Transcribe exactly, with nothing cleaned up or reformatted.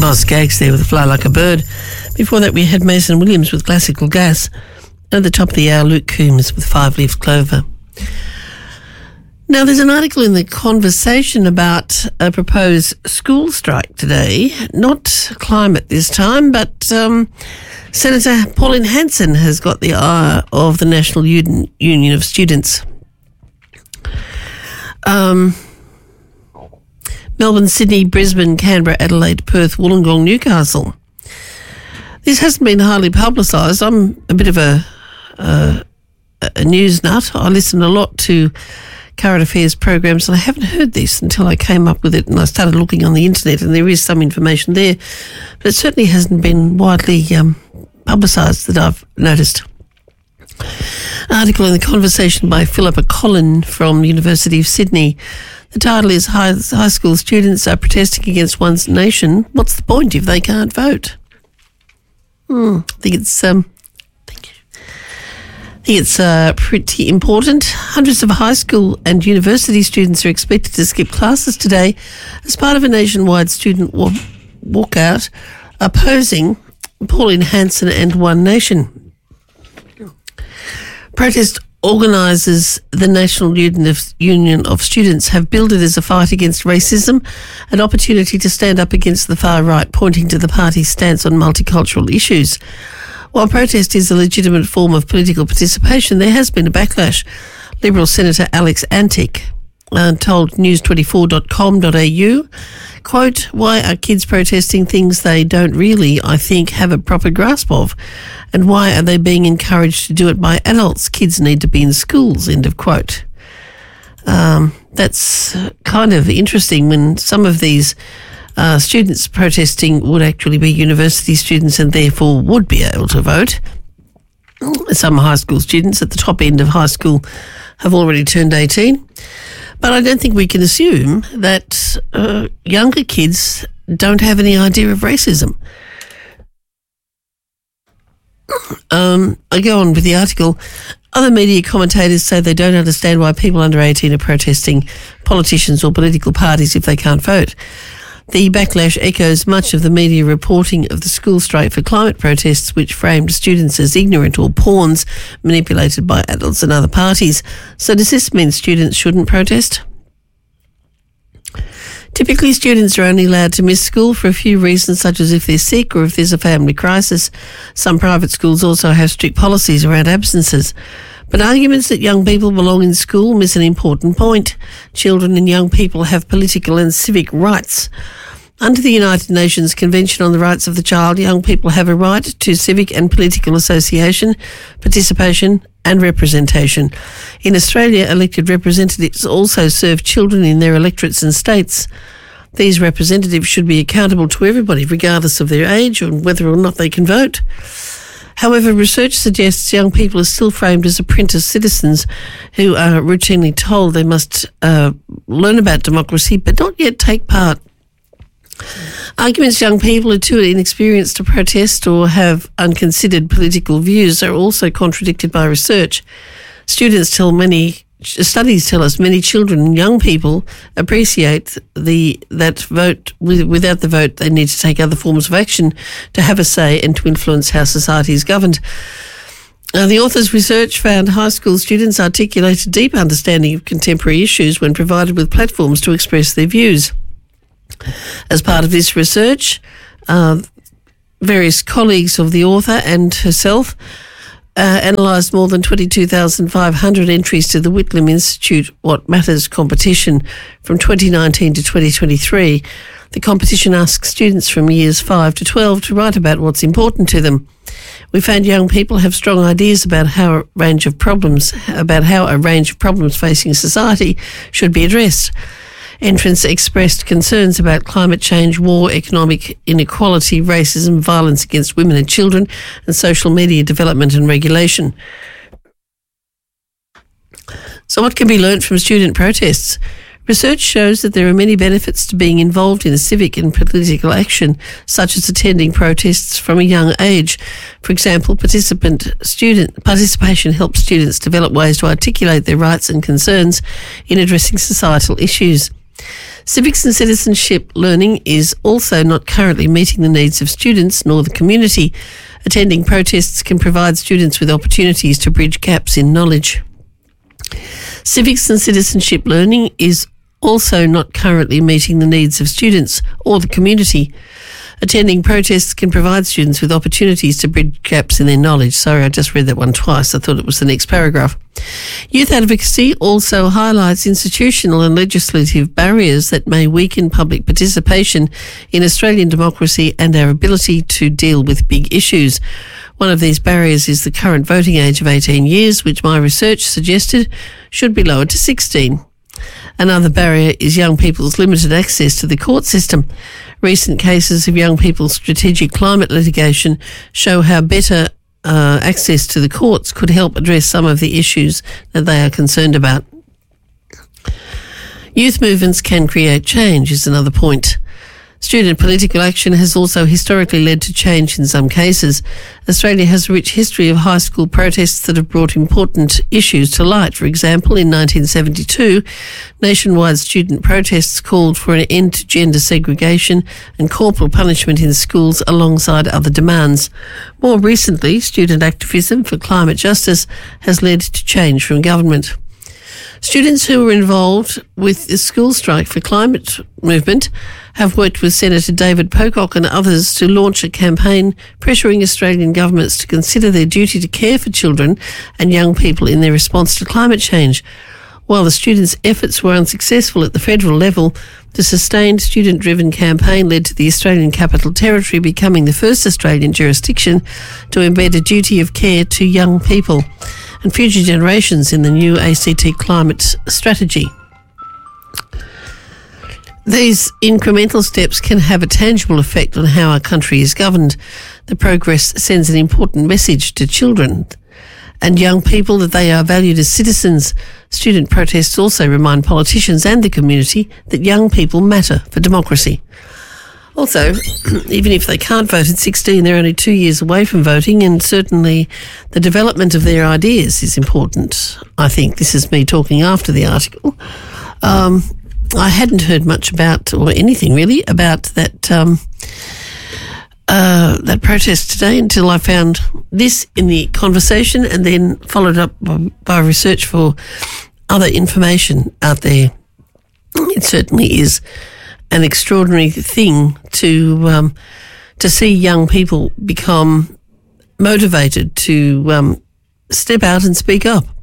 Boz Skaggs there with Fly Like a Bird. Before that, we had Mason Williams with Classical Gas. And at the top of the hour, Luke Coombs with Five Leaf Clover. Now, there's an article in The Conversation about a proposed school strike today. Not climate this time, but um, Senator Pauline Hanson has got the ire of the National Union of Students. Um... Melbourne, Sydney, Brisbane, Canberra, Adelaide, Perth, Wollongong, Newcastle. This hasn't been highly publicised. I'm a bit of a, a, a news nut. I listen a lot to current affairs programs, and I haven't heard this until I came up with it and I started looking on the internet, and there is some information there, but it certainly hasn't been widely um, publicised that I've noticed. An article in The Conversation by Philippa Collin from the University of Sydney. The title is high, high school students are protesting against one's nation. What's the point if they can't vote? Hmm, I think it's um, thank you. I think it's uh, pretty important. Hundreds of high school and university students are expected to skip classes today as part of a nationwide student wa- walkout opposing Pauline Hanson and One Nation. Protest organisers, the National Union of, Union of Students, have billed it as a fight against racism, an opportunity to stand up against the far right, pointing to the party's stance on multicultural issues. While protest is a legitimate form of political participation, there has been a backlash. Liberal Senator Alex Antic uh, told news twenty-four dot com dot a u, quote, "Why are kids protesting things they don't really, I think, have a proper grasp of? And why are they being encouraged to do it by adults? Kids need to be in schools," end of quote. Um, that's kind of interesting when some of these uh, students protesting would actually be university students and therefore would be able to vote. Some high school students at the top end of high school have already turned eighteen. But I don't think we can assume that uh, younger kids don't have any idea of racism. Um, I go on with the article. Other media commentators say they don't understand why people under eighteen are protesting politicians or political parties if they can't vote. The backlash echoes much of the media reporting of the school strike for climate protests, which framed students as ignorant or pawns manipulated by adults and other parties. So does this mean students shouldn't protest? Typically, students are only allowed to miss school for a few reasons, such as if they're sick or if there's a family crisis. Some private schools also have strict policies around absences. But arguments that young people belong in school miss an important point. Children and young people have political and civic rights. Under the United Nations Convention on the Rights of the Child, young people have a right to civic and political association, participation and representation. In Australia, elected representatives also serve children in their electorates and states. These representatives should be accountable to everybody, regardless of their age or whether or not they can vote. However, research suggests young people are still framed as apprentice citizens who are routinely told they must uh, learn about democracy but not yet take part. Arguments young people are too inexperienced to protest or have unconsidered political views are also contradicted by research. Students tell many Studies tell us many children and young people appreciate the that vote. Without the vote, they need to take other forms of action to have a say and to influence how society is governed. Uh, the author's research found high school students articulate a deep understanding of contemporary issues when provided with platforms to express their views. As part of this research, uh, various colleagues of the author and herself Uh, analysed more than twenty-two thousand five hundred entries to the Whitlam Institute What Matters competition from twenty nineteen to twenty twenty-three. The competition asks students from years five to twelve to write about what's important to them. We found young people have strong ideas about how a range of problems, about how a range of problems facing society should be addressed. Entrants expressed concerns about climate change, war, economic inequality, racism, violence against women and children, and social media development and regulation. So what can be learnt from student protests? Research shows that there are many benefits to being involved in a civic and political action, such as attending protests from a young age. For example, participant student participation helps students develop ways to articulate their rights and concerns in addressing societal issues. Civics and citizenship learning is also not currently meeting the needs of students nor the community. Attending protests can provide students with opportunities to bridge gaps in knowledge. Civics and citizenship learning is also not currently meeting the needs of students or the community. Attending protests can provide students with opportunities to bridge gaps in their knowledge. Sorry, I just read that one twice. I thought it was the next paragraph. Youth advocacy also highlights institutional and legislative barriers that may weaken public participation in Australian democracy and our ability to deal with big issues. One of these barriers is the current voting age of eighteen years, which my research suggested should be lowered to sixteen. Another barrier is young people's limited access to the court system. Recent cases of young people's strategic climate litigation show how better uh, access to the courts could help address some of the issues that they are concerned about. Youth movements can create change is another point. Student political action has also historically led to change in some cases. Australia has a rich history of high school protests that have brought important issues to light. For example, in nineteen seventy-two, nationwide student protests called for an end to gender segregation and corporal punishment in schools alongside other demands. More recently, student activism for climate justice has led to change from government. Students who were involved with the school strike for climate movement have worked with Senator David Pocock and others to launch a campaign pressuring Australian governments to consider their duty to care for children and young people in their response to climate change. While the students' efforts were unsuccessful at the federal level, the sustained student-driven campaign led to the Australian Capital Territory becoming the first Australian jurisdiction to embed a duty of care to young people and future generations in the new A C T climate strategy. These incremental steps can have a tangible effect on how our country is governed. The progress sends an important message to children and young people that they are valued as citizens. Student protests also remind politicians and the community that young people matter for democracy. Also, even if they can't vote at sixteen, they're only two years away from voting, and certainly the development of their ideas is important. I think this is me talking after the article. Um, I hadn't heard much about, or anything really, about that um, uh, that protest today until I found this in the conversation and then followed up by, by research for other information out there. It certainly is an extraordinary thing to um, to see young people become motivated to um, step out and speak up.